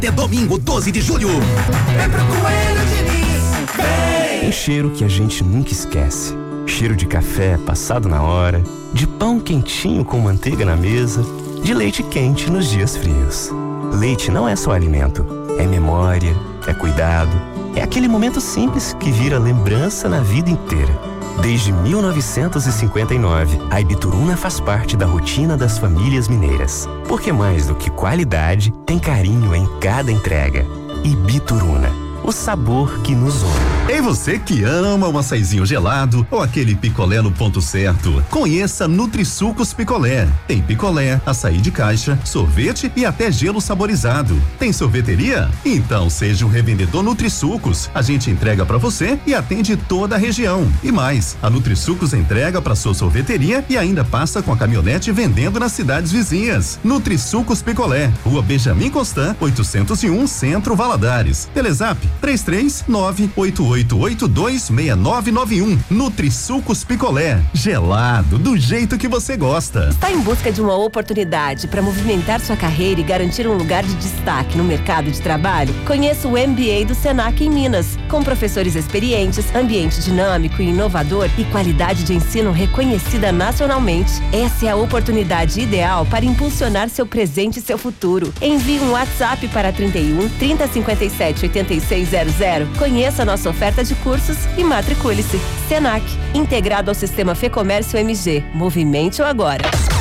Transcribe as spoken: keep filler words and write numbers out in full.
Até domingo, doze de julho. Vem pro Coelho Diniz, vem! Um cheiro que a gente nunca esquece. Cheiro de café passado na hora, de pão quentinho com manteiga na mesa, de leite quente nos dias frios. Leite não é só alimento, é memória, é cuidado, é aquele momento simples que vira lembrança na vida inteira. Desde mil novecentos e cinquenta e nove, a Ibituruna faz parte da rotina das famílias mineiras. Porque mais do que qualidade, tem carinho em cada entrega. Ibituruna, o sabor que nos une. Ei, você que ama um açaizinho gelado ou aquele picolé no ponto certo, conheça Nutrisucos Picolé. Tem picolé, açaí de caixa, sorvete e até gelo saborizado. Tem sorveteria? Então seja um revendedor Nutrisucos. A gente entrega pra você e atende toda a região. E mais, a Nutrisucos entrega pra sua sorveteria e ainda passa com a caminhonete vendendo nas cidades vizinhas. Nutrisucos Picolé, Rua Benjamin Constant, oitocentos e um, Centro Valadares. Telezap três três nove oito oito oito dois seis nove nove um. Nutrisucos Picolé, gelado do jeito que você gosta. Está em busca de uma oportunidade para movimentar sua carreira e garantir um lugar de destaque no mercado de trabalho? Conheça o M B A do Senac em Minas, com professores experientes, ambiente dinâmico e inovador e qualidade de ensino reconhecida nacionalmente. Essa é a oportunidade ideal para impulsionar seu presente e seu futuro. Envie um WhatsApp para trinta e um, trinta, cinquenta e sete, oitenta e seis zero zero. Conheça a nossa oferta de cursos e matricule-se. Senac, integrado ao sistema Fê Comércio M G. Movimente-o agora.